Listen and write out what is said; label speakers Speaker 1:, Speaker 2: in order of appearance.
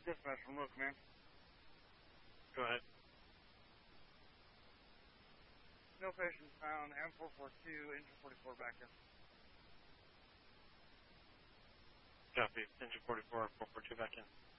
Speaker 1: Dispatch from Low Command.
Speaker 2: Go ahead.
Speaker 1: No patients found. M442, engine 44 back in.
Speaker 2: Copy. Engine 44, 442 back in.